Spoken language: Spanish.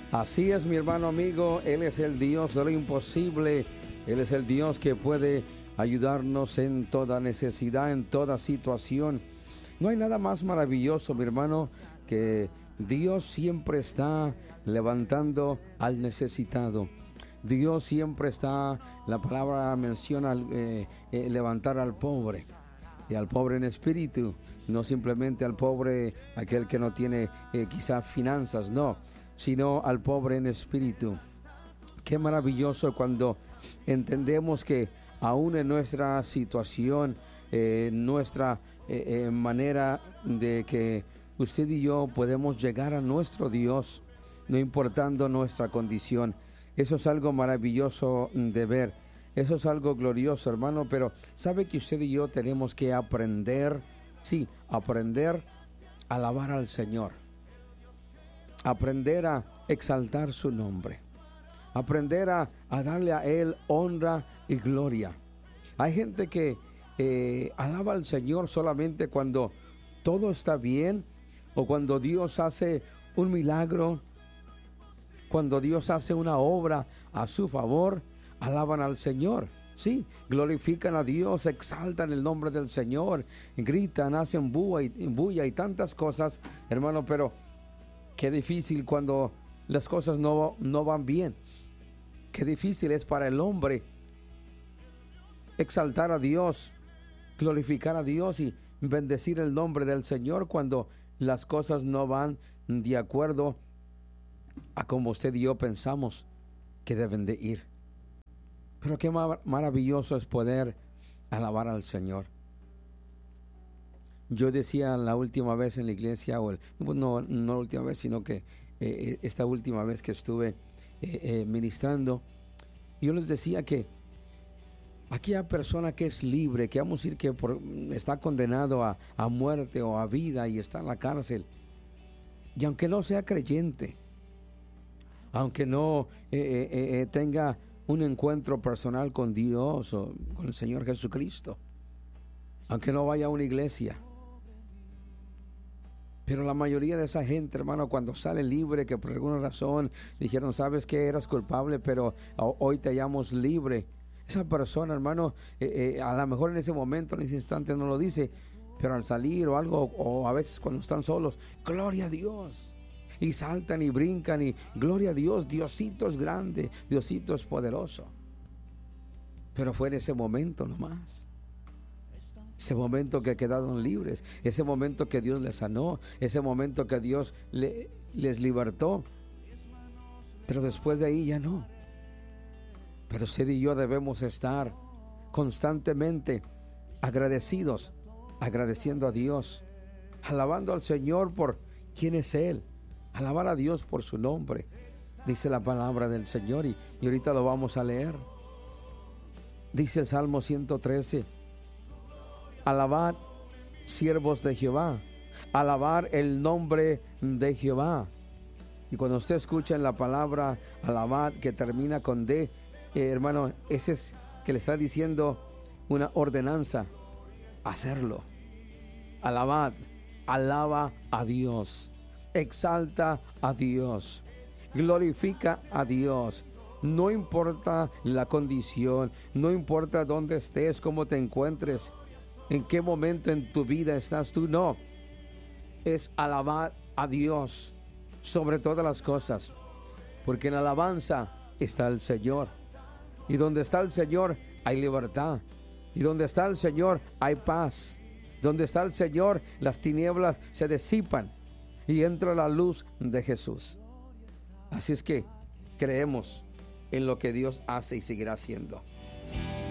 Así es, mi hermano amigo, Él es el Dios de lo imposible, Él es el Dios que puede ayudarnos en toda necesidad, en toda situación. No hay nada más maravilloso, mi hermano, que Dios siempre está levantando al necesitado. Dios siempre está, la palabra menciona levantar al pobre. Y al pobre en espíritu, no simplemente al pobre, aquel que no tiene quizás finanzas, no, sino al pobre en espíritu. Qué maravilloso cuando entendemos que aún en nuestra situación, nuestra manera de que usted y yo podemos llegar a nuestro Dios, no importando nuestra condición. Eso es algo maravilloso de ver. Eso es algo glorioso, hermano, pero sabe que usted y yo tenemos que aprender, sí, aprender a alabar al Señor, aprender a exaltar su nombre, aprender a darle a Él honra y gloria. Hay gente que alaba al Señor solamente cuando todo está bien o cuando Dios hace un milagro, cuando Dios hace una obra a su favor. Alaban al Señor, sí, glorifican a Dios, exaltan el nombre del Señor, gritan, hacen bulla y tantas cosas, hermano, pero qué difícil cuando las cosas no van bien. Qué difícil es para el hombre exaltar a Dios, glorificar a Dios y bendecir el nombre del Señor cuando las cosas no van de acuerdo a como usted y yo pensamos que deben de ir. Pero qué maravilloso es poder alabar al Señor. Yo decía la última vez en la iglesia, no la última vez, sino que esta última vez que estuve ministrando, yo les decía que aquella persona que es libre, que vamos a decir que está condenado a muerte o a vida y está en la cárcel, y aunque no sea creyente, aunque no tenga un encuentro personal con Dios o con el Señor Jesucristo, aunque no vaya a una iglesia, pero la mayoría de esa gente, hermano, cuando sale libre, que por alguna razón dijeron, sabes que eras culpable, pero hoy te hallamos libre, esa persona, hermano, a lo mejor en ese momento, en ese instante no lo dice, pero al salir o algo, o a veces cuando están solos, gloria a Dios, y saltan y brincan y gloria a Dios, Diosito es grande, Diosito es poderoso. Pero fue en ese momento nomás, ese momento que quedaron libres, ese momento que Dios les sanó, ese momento que Dios les libertó, pero después de ahí ya no. Pero usted y yo debemos estar constantemente agradecidos, agradeciendo a Dios, alabando al Señor por quién es Él, alabar a Dios por su nombre, dice la palabra del Señor, y ahorita lo vamos a leer. Dice el Salmo 113, alabad, siervos de Jehová, alabar el nombre de Jehová. Y cuando usted escucha en la palabra alabad que termina con D, hermano, ese es que le está diciendo una ordenanza, hacerlo. Alabad, alaba a Dios, exalta a Dios, glorifica a Dios. No importa la condición, no importa dónde estés, cómo te encuentres, en qué momento en tu vida estás tú, no. Es alabar a Dios sobre todas las cosas, porque en alabanza está el Señor. Y donde está el Señor hay libertad. Y donde está el Señor hay paz. Donde está el Señor las tinieblas se disipan y entra la luz de Jesús. Así es que creemos en lo que Dios hace y seguirá haciendo.